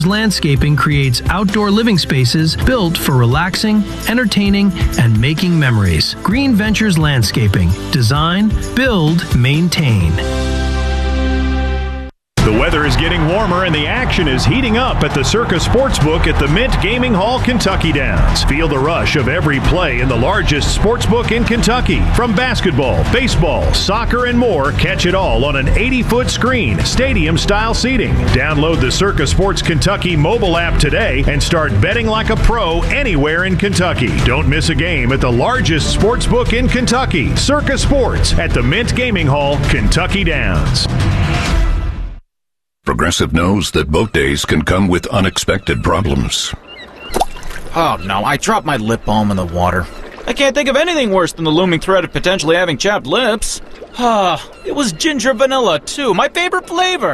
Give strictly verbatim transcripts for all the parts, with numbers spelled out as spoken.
Landscaping creates outdoor living spaces built for relaxing, entertaining, and making memories. Green Ventures Landscaping. Design, build, maintain. The weather is getting warmer and the action is heating up at the Circa Sportsbook at the Mint Gaming Hall, Kentucky Downs. Feel the rush of every play in the largest sportsbook in Kentucky. From basketball, baseball, soccer, and more, catch it all on an eighty-foot screen, stadium-style seating. Download the Circa Sports Kentucky mobile app today and start betting like a pro anywhere in Kentucky. Don't miss a game at the largest sportsbook in Kentucky, Circa Sports at the Mint Gaming Hall, Kentucky Downs. Progressive knows that boat days can come with unexpected problems. Oh no, I dropped my lip balm in the water. I can't think of anything worse than the looming threat of potentially having chapped lips. Ah, it was ginger vanilla too, my favorite flavor.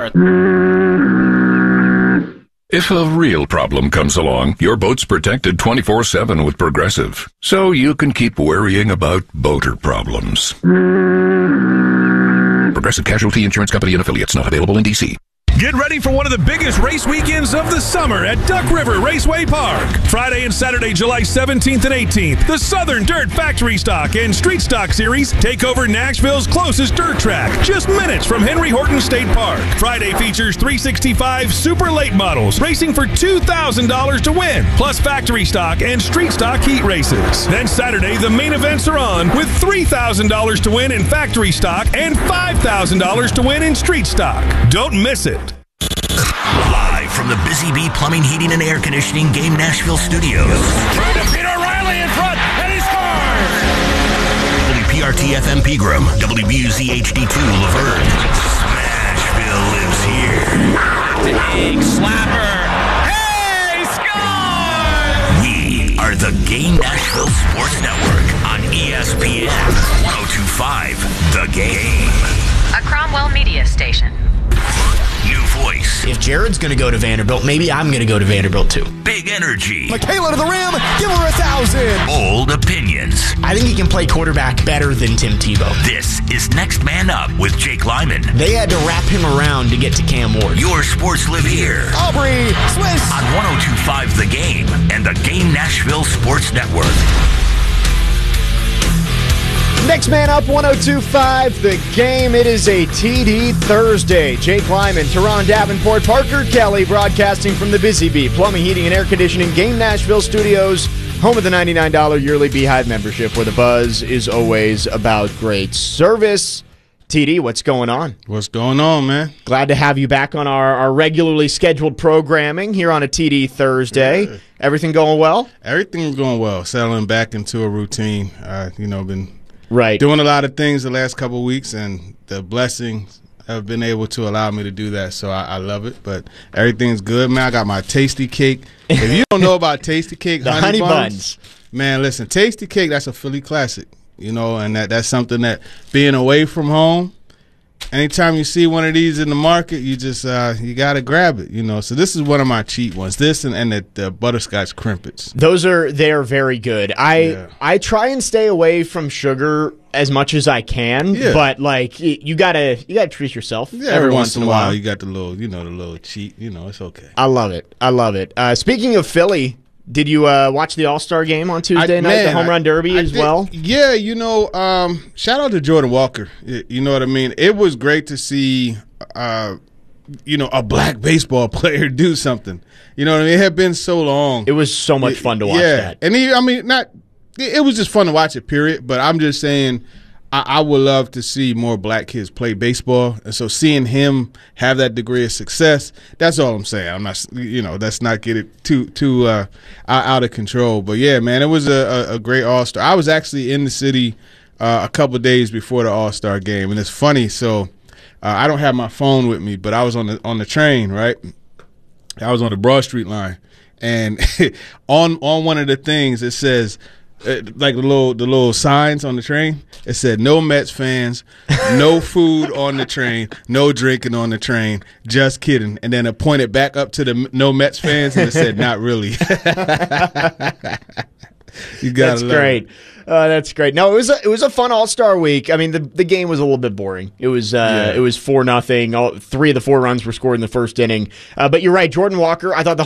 If a real problem comes along, your boat's protected twenty-four seven with Progressive, so you can keep worrying about boater problems. Progressive Casualty Insurance Company and Affiliates, not available in D C. Get ready for one of the biggest race weekends of the summer at Duck River Raceway Park. Friday and Saturday, July seventeenth and eighteenth, the Southern Dirt Factory Stock and Street Stock Series take over Nashville's closest dirt track, just minutes from Henry Horton State Park. Friday features three sixty-five Super Late models racing for two thousand dollars to win, plus factory stock and street stock heat races. Then Saturday, the main events are on with three thousand dollars to win in factory stock and five thousand dollars to win in street stock. Don't miss it. Live from the Busy Bee Plumbing, Heating, and Air Conditioning Game Nashville Studios. Trying to beat O'Reilly in front, and he scores! W P R T F M Pegram, W B U Z H D two Laverne. Smashville lives here. Big slapper. Hey, score! We are the Game Nashville Sports Network on E S P N one oh two point five The Game. A Cromwell media station. New voice. If Jared's going to go to Vanderbilt, maybe I'm going to go to Vanderbilt too. Big energy. Michaela to the rim. Give her a thousand. Bold opinions. I think he can play quarterback better than Tim Tebow. This is Next Man Up with Jake Lyman. They had to wrap him around to get to Cam Ward. Your sports live here. Aubrey Swiss. On one oh two point five The Game and the Game Nashville Sports Network. Next Man Up, one oh two point five The Game. It is a T D Thursday. Jake Lyman, Teron Davenport, Parker Kelly, broadcasting from the Busy Bee Plumbing, Heating, and Air Conditioning Game Nashville Studios, home of the ninety-nine dollars yearly Beehive membership, where the buzz is always about great service. T D, what's going on? What's going on, man? Glad to have you back on our, our regularly scheduled programming here on a T D Thursday. Yeah. Everything going well? Everything's going well. Settling back into a routine. Uh, you know, been right doing a lot of things the last couple of weeks, and the blessings have been able to allow me to do that, so I, I love it. But everything's good, man. I got my Tasty Cake. If you don't know about Tasty Cake, the honey, honey buns, buns, man, listen, Tasty Cake, that's a Philly classic, you know, and that that's something that, being away from home, anytime you see one of these in the market, you just uh, you gotta grab it, you know. So this is one of my cheat ones. This and, and the, the butterscotch crimpets. Those are they are very good. I yeah. I try and stay away from sugar as much as I can, yeah. but like you gotta you gotta treat yourself. Yeah, every, every once, once in a while, while you got the little you know the little cheat. You know, it's okay. I love it. I love it. Uh, speaking of Philly. Did you uh, watch the All-Star game on Tuesday I, night, man, the home run derby I, I as did, well? Yeah, you know, um, shout out to Jordan Walker. You know what I mean? It was great to see, uh, you know, a black baseball player do something. You know what I mean? It had been so long. It was so much fun to watch yeah. that. And he, I mean, not. It was just fun to watch it, period. But I'm just saying, I, I would love to see more black kids play baseball. And so seeing him have that degree of success, that's all I'm saying. I'm not, you know, let's not get it too too uh, out of control. But, yeah, man, it was a, a great All-Star. I was actually in the city uh, a couple days before the All-Star game. And it's funny. So uh, I don't have my phone with me, but I was on the on the train, right? I was on the Broad Street line. And on on one of the things, it says – Uh, like the little the little signs on the train, it said no Mets fans, no food on the train, no drinking on the train, just kidding. And then it pointed back up to the no Mets fans and it said not really. You gotta That's love great. it. Uh, that's great. No, it was a, it was a fun All Star week. I mean, the the game was a little bit boring. It was uh, Yeah. it was four nothing. All three of the four runs were scored in the first inning. Uh, but you're right, Jordan Walker. I thought the